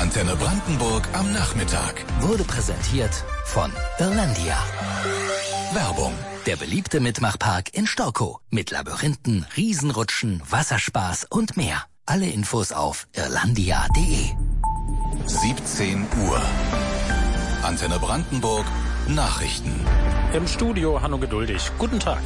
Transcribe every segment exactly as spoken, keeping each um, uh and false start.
Antenne Brandenburg am Nachmittag. Wurde präsentiert von Irlandia. Werbung. Der beliebte Mitmachpark in Storkow. Mit Labyrinthen, Riesenrutschen, Wasserspaß und mehr. Alle Infos auf irlandia punkt de. siebzehn Uhr. Antenne Brandenburg. Nachrichten. Im Studio Hanno Geduldig. Guten Tag.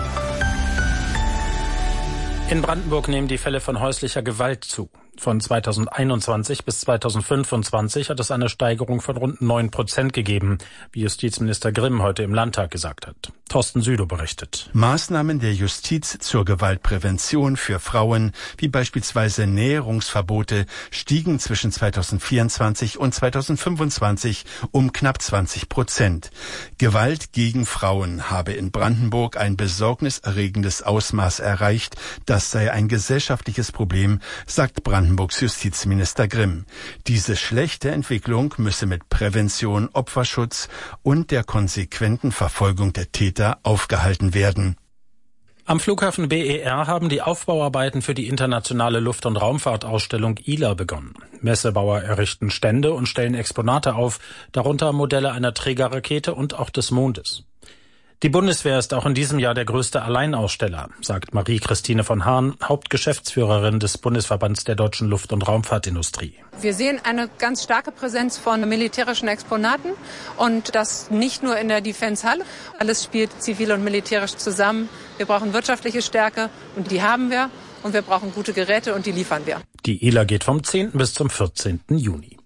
In Brandenburg nehmen die Fälle von häuslicher Gewalt zu. Von zweitausendeinundzwanzig bis zweitausendfünfundzwanzig hat es eine Steigerung von rund neun Prozent gegeben, wie Justizminister Grimm heute im Landtag gesagt hat. Thorsten Südow berichtet. Maßnahmen der Justiz zur Gewaltprävention für Frauen, wie beispielsweise Näherungsverbote, stiegen zwischen zweitausendvierundzwanzig und zweitausendfünfundzwanzig um knapp zwanzig Prozent. Gewalt gegen Frauen habe in Brandenburg ein besorgniserregendes Ausmaß erreicht. Das sei ein gesellschaftliches Problem, sagt Brandenburgs Justizminister Grimm. Diese schlechte Entwicklung müsse mit Prävention, Opferschutz und der konsequenten Verfolgung der Täter aufgehalten werden. Am Flughafen B E R haben die Aufbauarbeiten für die internationale Luft- und Raumfahrtausstellung I L A begonnen. Messebauer errichten Stände und stellen Exponate auf, darunter Modelle einer Trägerrakete und auch des Mondes. Die Bundeswehr ist auch in diesem Jahr der größte Alleinaussteller, sagt Marie-Christine von Hahn, Hauptgeschäftsführerin des Bundesverbands der deutschen Luft- und Raumfahrtindustrie. Wir sehen eine ganz starke Präsenz von militärischen Exponaten und das nicht nur in der Defense-Halle. Alles spielt zivil und militärisch zusammen. Wir brauchen wirtschaftliche Stärke und die haben wir. Und wir brauchen gute Geräte und die liefern wir. Die I L A geht vom zehnten bis zum vierzehnten Juni.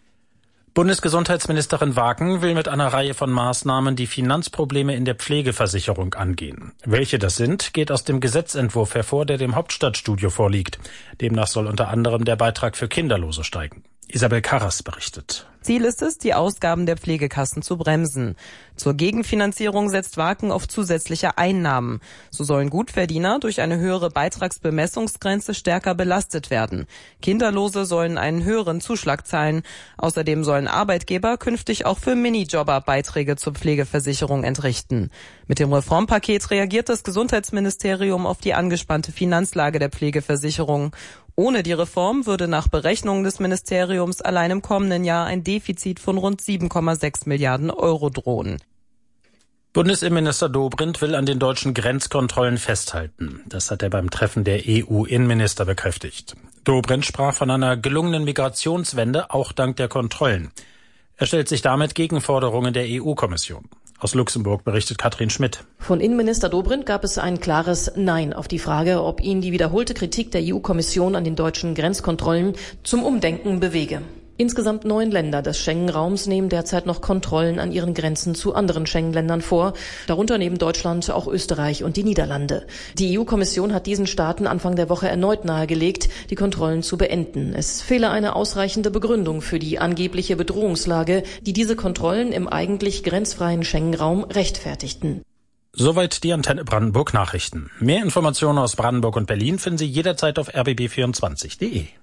Bundesgesundheitsministerin Waken will mit einer Reihe von Maßnahmen die Finanzprobleme in der Pflegeversicherung angehen. Welche das sind, geht aus dem Gesetzentwurf hervor, der dem Hauptstadtstudio vorliegt. Demnach soll unter anderem der Beitrag für Kinderlose steigen. Isabel Karras berichtet. Ziel ist es, die Ausgaben der Pflegekassen zu bremsen. Zur Gegenfinanzierung setzt Waken auf zusätzliche Einnahmen. So sollen Gutverdiener durch eine höhere Beitragsbemessungsgrenze stärker belastet werden. Kinderlose sollen einen höheren Zuschlag zahlen. Außerdem sollen Arbeitgeber künftig auch für Minijobber Beiträge zur Pflegeversicherung entrichten. Mit dem Reformpaket reagiert das Gesundheitsministerium auf die angespannte Finanzlage der Pflegeversicherung. Ohne die Reform würde nach Berechnungen des Ministeriums allein im kommenden Jahr ein Defizit von rund sieben Komma sechs Milliarden Euro drohen. Bundesinnenminister Dobrindt will an den deutschen Grenzkontrollen festhalten. Das hat er beim Treffen der E U-Innenminister bekräftigt. Dobrindt sprach von einer gelungenen Migrationswende, auch dank der Kontrollen. Er stellt sich damit gegen Forderungen der E U-Kommission. Aus Luxemburg berichtet Katrin Schmidt. Von Innenminister Dobrindt gab es ein klares Nein auf die Frage, ob ihn die wiederholte Kritik der E U-Kommission an den deutschen Grenzkontrollen zum Umdenken bewege. Insgesamt neun Länder des Schengen-Raums nehmen derzeit noch Kontrollen an ihren Grenzen zu anderen Schengen-Ländern vor, darunter neben Deutschland auch Österreich und die Niederlande. Die E U-Kommission hat diesen Staaten Anfang der Woche erneut nahegelegt, die Kontrollen zu beenden. Es fehle eine ausreichende Begründung für die angebliche Bedrohungslage, die diese Kontrollen im eigentlich grenzfreien Schengen-Raum rechtfertigten. Soweit die Antenne Brandenburg Nachrichten. Mehr Informationen aus Brandenburg und Berlin finden Sie jederzeit auf r b b vierundzwanzig punkt de.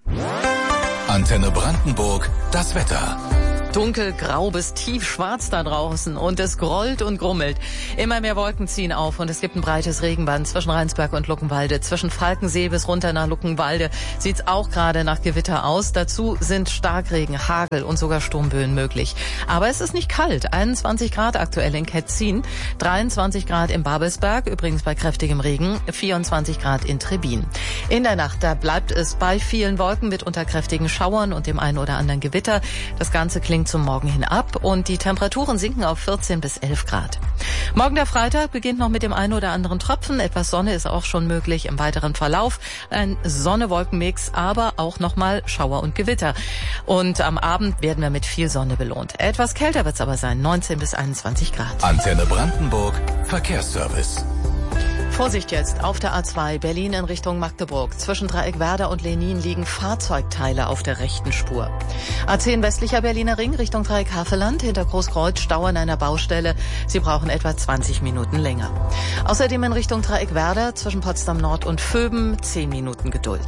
Antenne Brandenburg, das Wetter. Dunkelgrau bis tiefschwarz da draußen und es grollt und grummelt. Immer mehr Wolken ziehen auf und es gibt ein breites Regenband zwischen Rheinsberg und Luckenwalde. Zwischen Falkensee bis runter nach Luckenwalde sieht's auch gerade nach Gewitter aus. Dazu sind Starkregen, Hagel und sogar Sturmböen möglich. Aber es ist nicht kalt. einundzwanzig Grad aktuell in Ketzin, dreiundzwanzig Grad in Babelsberg, übrigens bei kräftigem Regen, vierundzwanzig Grad in Trebin. In der Nacht, da bleibt es bei vielen Wolken mit unter kräftigen Schauern und dem einen oder anderen Gewitter. Das Ganze klingt zum Morgen hin ab und die Temperaturen sinken auf vierzehn bis elf Grad. Morgen der Freitag beginnt noch mit dem einen oder anderen Tropfen. Etwas Sonne ist auch schon möglich im weiteren Verlauf. Ein Sonne-Wolken-Mix, aber auch nochmal Schauer und Gewitter. Und am Abend werden wir mit viel Sonne belohnt. Etwas kälter wird es aber sein, neunzehn bis einundzwanzig Grad. Antenne Brandenburg, Verkehrsservice. Vorsicht jetzt auf der A zwei Berlin in Richtung Magdeburg. Zwischen Dreieckwerder und Lenin liegen Fahrzeugteile auf der rechten Spur. A zehn westlicher Berliner Ring Richtung Dreieck Havelland. Hinter Großkreuz Stau an einer Baustelle. Sie brauchen etwa zwanzig Minuten länger. Außerdem in Richtung Dreieckwerder zwischen Potsdam Nord und Vöben zehn Minuten Geduld.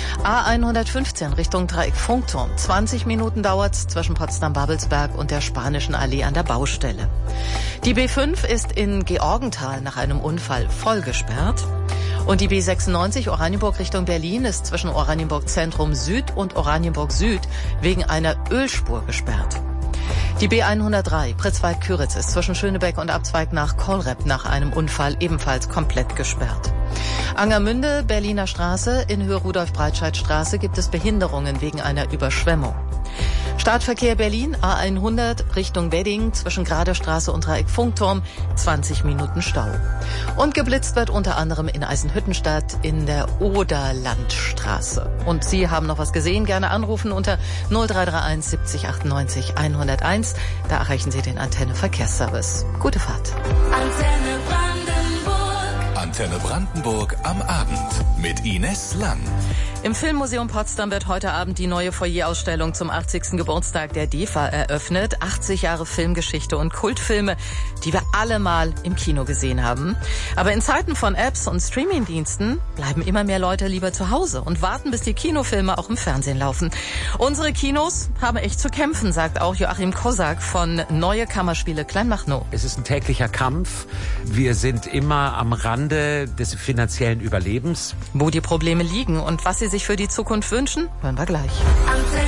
A hundertfünfzehn Richtung Dreieck Funkturm. zwanzig Minuten dauert's zwischen Potsdam-Babelsberg und der Spanischen Allee an der Baustelle. Die B fünf ist in Georgenthal nach einem Unfall vollgesperrt. Und die B sechsundneunzig Oranienburg Richtung Berlin ist zwischen Oranienburg Zentrum Süd und Oranienburg Süd wegen einer Ölspur gesperrt. Die B hundertdrei Pritzwalk-Küritz ist zwischen Schönebeck und Abzweig nach Kollrep nach einem Unfall ebenfalls komplett gesperrt. Angermünde, Berliner Straße, in Höhe Rudolf-Breitscheid-Straße gibt es Behinderungen wegen einer Überschwemmung. Startverkehr Berlin, A hundert Richtung Wedding zwischen Graderstraße und Dreieck-Funkturm, zwanzig Minuten Stau. Und geblitzt wird unter anderem in Eisenhüttenstadt in der Oderlandstraße. Und Sie haben noch was gesehen, gerne anrufen unter null drei drei eins siebzig achtundneunzig hunderteins. Da erreichen Sie den Antenne Verkehrsservice. Gute Fahrt. Antenne Brandenburg. Antenne Brandenburg am Abend mit Ines Lang. Im Filmmuseum Potsdam wird heute Abend die neue Foyerausstellung zum achtzigsten Geburtstag der D E F A eröffnet. achtzig Jahre Filmgeschichte und Kultfilme, die wir alle mal im Kino gesehen haben. Aber in Zeiten von Apps und Streamingdiensten bleiben immer mehr Leute lieber zu Hause und warten, bis die Kinofilme auch im Fernsehen laufen. Unsere Kinos haben echt zu kämpfen, sagt auch Joachim Kosak von Neue Kammerspiele Kleinmachnow. Es ist ein täglicher Kampf. Wir sind immer am Rande des finanziellen Überlebens. Wo die Probleme liegen und was sie sich für die Zukunft wünschen, hören wir gleich.